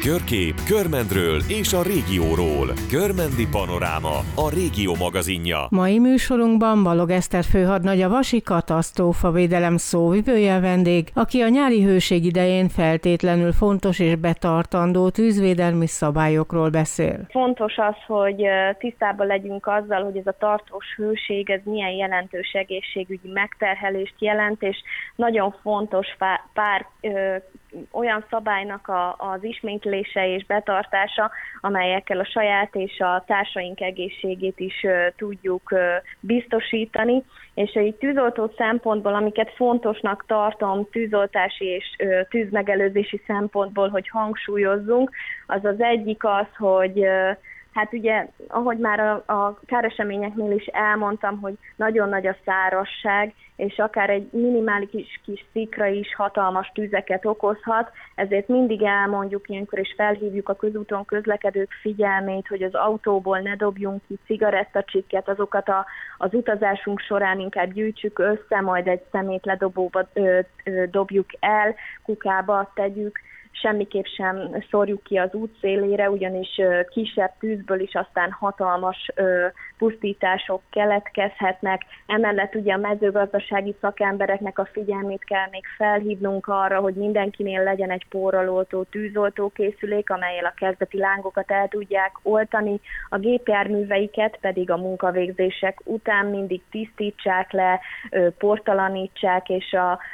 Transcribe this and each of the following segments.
Körkép, Körmendről és a régióról. Körmendi Panoráma, a Régió magazinja. Mai műsorunkban Balog Eszter főhadnagy, a Vasi Katasztrófavédelem szóvivője vendég, aki a nyári hőség idején feltétlenül fontos és betartandó tűzvédelmi szabályokról beszél. Fontos az, hogy tisztában legyünk azzal, hogy ez a tartós hőség, ez milyen jelentős egészségügyi megterhelést jelent, és nagyon fontos pár olyan szabálynak az ismétlése és betartása, amelyekkel a saját és a társaink egészségét is tudjuk biztosítani. És egy tűzoltó szempontból, amiket fontosnak tartom tűzoltási és tűzmegelőzési szempontból, hogy hangsúlyozzunk, az egyik az, hogy hát ugye, ahogy már a káreseményeknél is elmondtam, hogy nagyon nagy a szárazság, és akár egy minimális kis szikra is hatalmas tüzeket okozhat, ezért mindig elmondjuk ilyenkor, és felhívjuk a közúton közlekedők figyelmét, hogy az autóból ne dobjunk ki cigarettacsikket, azokat az utazásunk során inkább gyűjtsük össze, majd egy szemétledobóba dobjuk el, kukába tegyük, semmiképp sem szórjuk ki az út szélére, ugyanis kisebb tűzből is aztán hatalmas pusztítások keletkezhetnek. Emellett ugye a mezőgazdasági szakembereknek a figyelmét kell még felhívnunk arra, hogy mindenkinél legyen egy porraloltó tűzoltókészülék, amellyel a kezdeti lángokat el tudják oltani. A gépjárműveiket pedig a munkavégzések után mindig tisztítsák le, portalanítsák, és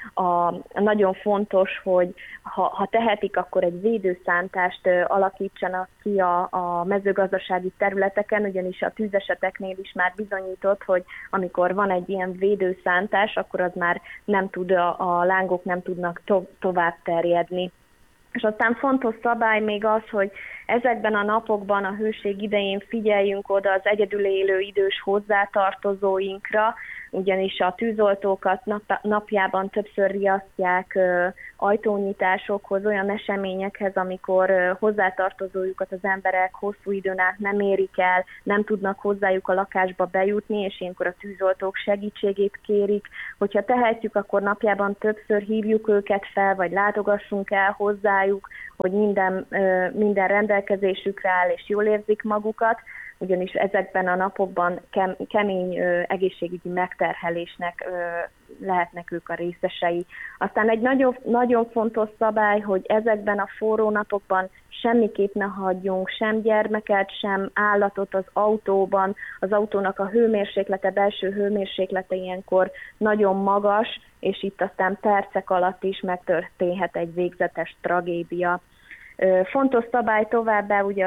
nagyon fontos, hogy ha tehetik, akkor egy védőszántást alakítsanak ki a mezőgazdasági területeken, ugyanis a tűzeseteknél is már bizonyított, hogy amikor van egy ilyen védőszántás, akkor az már nem tud, a lángok nem tudnak tovább terjedni. És aztán fontos szabály még az, hogy ezekben a napokban, a hőség idején figyeljünk oda az egyedül élő idős hozzátartozóinkra, ugyanis a tűzoltókat napjában többször riasztják ajtónyitásokhoz, olyan eseményekhez, amikor hozzátartozójukat az emberek hosszú időn át nem érik el, nem tudnak hozzájuk a lakásba bejutni, és ilyenkor a tűzoltók segítségét kérik. Hogyha tehetjük, akkor napjában többször hívjuk őket fel, vagy látogassunk el hozzájuk, hogy minden rendelkezésükre áll, és jól érzik magukat, ugyanis ezekben a napokban kemény egészségügyi megterhelésnek lehetnek ők a részesei. Aztán egy nagyon, nagyon fontos szabály, hogy ezekben a forró napokban semmiképp ne hagyjunk sem gyermeket, sem állatot az autóban. Az autónak a hőmérséklete, belső hőmérséklete ilyenkor nagyon magas, és itt aztán percek alatt is megtörténhet egy végzetes tragédia. Fontos szabály továbbá ugye a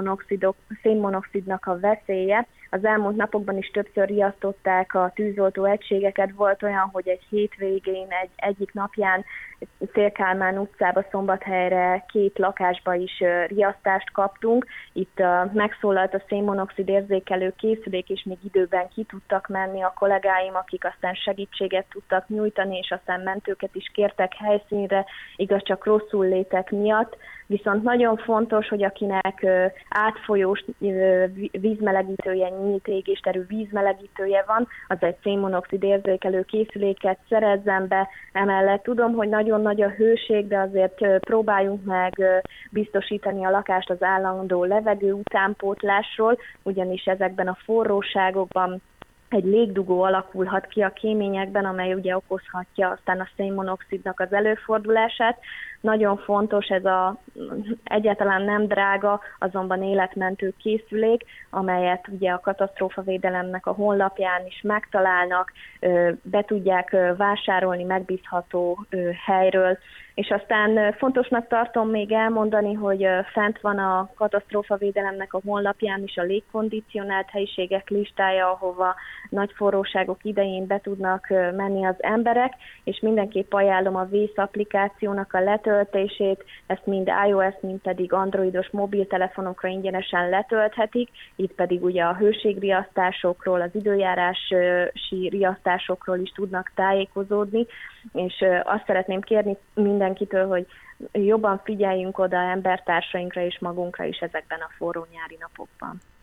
szénmonoxidnak a veszélye. Az elmúlt napokban is többször riasztották a tűzoltó egységeket. Volt olyan, hogy egy hétvégén, egyik napján Széll-Kálmán utcába, Szombathelyre 2 lakásba is riasztást kaptunk. Itt megszólalt a szénmonoxid érzékelő készülék, és még időben ki tudtak menni a kollégáim, akik aztán segítséget tudtak nyújtani, és aztán mentőket is kértek helyszínre, igaz csak rosszul létek miatt. Viszont nagyon fontos, hogy akinek átfolyós vízmelegítője, nyílt égésterű vízmelegítője van, az egy szénmonoxid érzékelő készüléket szerezzen be. Emellett tudom, hogy nagyon nagy a hőség, de azért próbáljunk meg biztosítani a lakást az állandó levegő utánpótlásról, ugyanis ezekben a forróságokban egy légdugó alakulhat ki a kéményekben, amely ugye okozhatja aztán a szénmonoxidnak az előfordulását. Nagyon fontos, ez egyáltalán nem drága, azonban életmentő készülék, amelyet ugye a katasztrófavédelemnek a honlapján is megtalálnak, be tudják vásárolni megbízható helyről. És aztán fontosnak tartom még elmondani, hogy fent van a katasztrófavédelemnek a honlapján is a légkondicionált helyiségek listája, ahova nagy forróságok idején be tudnak menni az emberek, és mindenképp ajánlom a Vész applikációnak a letöltését, ezt mind iOS, mind pedig androidos mobiltelefonokra ingyenesen letölthetik, itt pedig ugye a hőségriasztásokról, az időjárási riasztásokról is tudnak tájékozódni, és azt szeretném kérni mindenkitől, hogy jobban figyeljünk oda embertársainkra és magunkra is ezekben a forró nyári napokban.